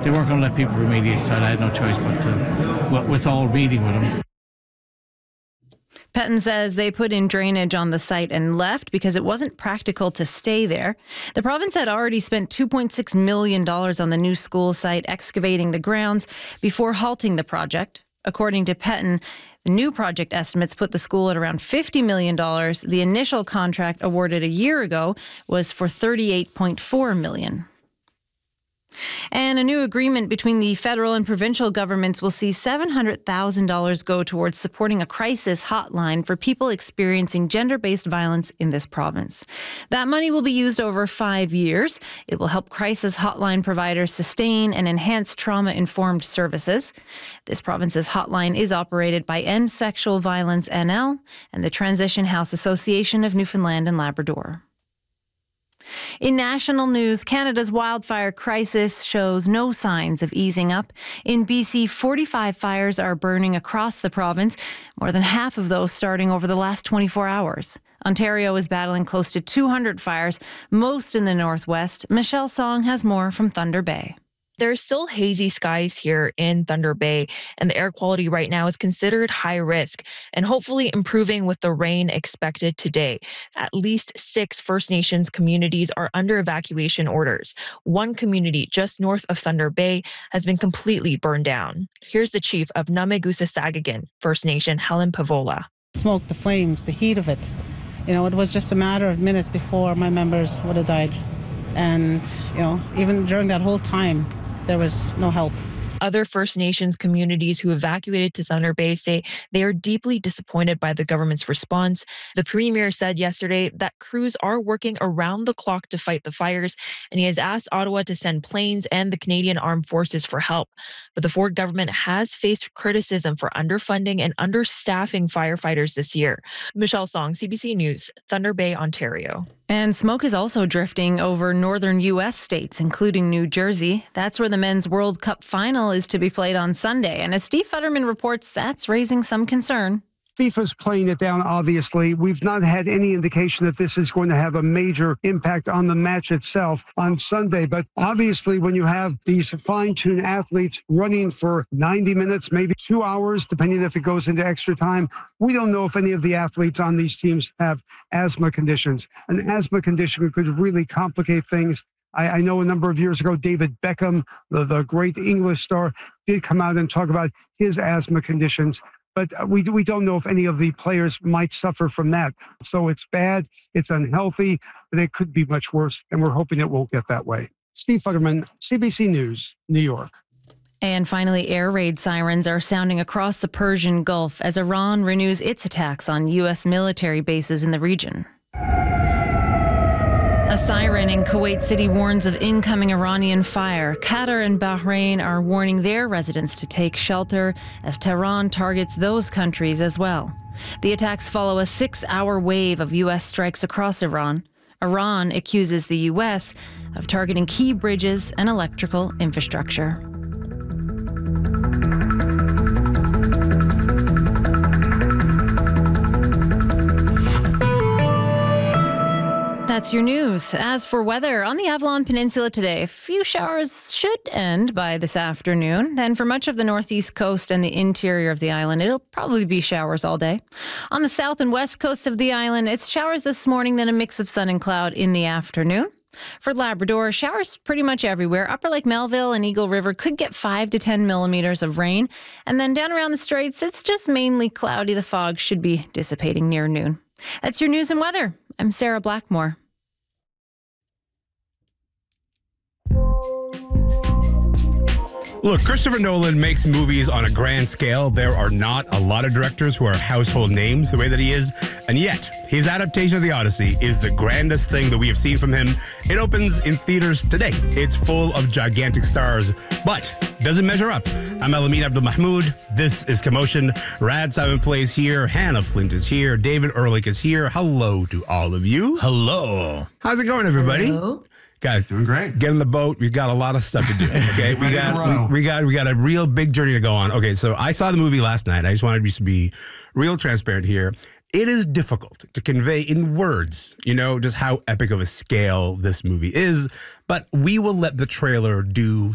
they weren't going to let people remediate, so I had no choice but to withhold meeting with them. Petton says they put in drainage on the site and left because it wasn't practical to stay there. The province had already spent $2.6 million on the new school site, excavating the grounds before halting the project. According to Petton, the new project estimates put the school at around $50 million. The initial contract awarded a year ago was for $38.4 million. And a new agreement between the federal and provincial governments will see $700,000 go towards supporting a crisis hotline for people experiencing gender-based violence in this province. That money will be used over 5 years. It will help crisis hotline providers sustain and enhance trauma-informed services. This province's hotline is operated by End Sexual Violence NL and the Transition House Association of Newfoundland and Labrador. In national news, Canada's wildfire crisis shows no signs of easing up. In BC, 45 fires are burning across the province, more than half of those starting over the last 24 hours. Ontario is battling close to 200 fires, most in the northwest. Michelle Song has more from Thunder Bay. There's still hazy skies here in Thunder Bay, and the air quality right now is considered high risk and hopefully improving with the rain expected today. At least 6 First Nations communities are under evacuation orders. One community just north of Thunder Bay has been completely burned down. Here's the chief of Namegusa-Sagagan First Nation, Helen Pavola. Smoke, the flames, the heat of it. It was just a matter of minutes before my members would have died. And, even during that whole time, there was no help. Other First Nations communities who evacuated to Thunder Bay say they are deeply disappointed by the government's response. The Premier said yesterday that crews are working around the clock to fight the fires, and he has asked Ottawa to send planes and the Canadian Armed Forces for help. But the Ford government has faced criticism for underfunding and understaffing firefighters this year. Michelle Song, CBC News, Thunder Bay, Ontario. And smoke is also drifting over northern U.S. states, including New Jersey. That's where the Men's World Cup final is to be played on Sunday. And as Steve Futterman reports, that's raising some concern. FIFA's playing it down, obviously. We've not had any indication that this is going to have a major impact on the match itself on Sunday. But obviously, when you have these fine-tuned athletes running for 90 minutes, maybe 2 hours, depending if it goes into extra time, we don't know if any of the athletes on these teams have asthma conditions. An asthma condition could really complicate things. I know a number of years ago, David Beckham, the great English star, did come out and talk about his asthma conditions. But we don't know if any of the players might suffer from that. So it's bad, it's unhealthy, but it could be much worse, and we're hoping it won't get that way. Steve Futterman, CBC News, New York. And finally, air raid sirens are sounding across the Persian Gulf as Iran renews its attacks on U.S. military bases in the region. A siren in Kuwait City warns of incoming Iranian fire. Qatar and Bahrain are warning their residents to take shelter as Tehran targets those countries as well. The attacks follow a 6-hour wave of U.S. strikes across Iran. Iran accuses the U.S. of targeting key bridges and electrical infrastructure. That's your news. As for weather, on the Avalon Peninsula today, a few showers should end by this afternoon. Then for much of the northeast coast and the interior of the island, it'll probably be showers all day. On the south and west coast of the island, it's showers this morning, then a mix of sun and cloud in the afternoon. For Labrador, showers pretty much everywhere. Upper Lake Melville and Eagle River could get 5 to 10 millimeters of rain. And then down around the Straits, it's just mainly cloudy. The fog should be dissipating near noon. That's your news and weather. I'm Sarah Blackmore. Look, Christopher Nolan makes movies on a grand scale. There are not a lot of directors who are household names the way that he is. And yet, his adaptation of The Odyssey is the grandest thing that we have seen from him. It opens in theaters today. It's full of gigantic stars, but doesn't measure up. I'm Elamin Abdul-Mahmoud. This is Commotion. Rad Simon plays here. Hannah Flint is here. David Ehrlich is here. Hello to all of you. Hello. How's it going, everybody? Hello. Guys, doing great. Get in the boat. We've got a lot of stuff to do. Okay, we got a real big journey to go on. Okay, so I saw the movie last night. I just wanted to be real transparent here. It is difficult to convey in words, just how epic of a scale this movie is. But we will let the trailer do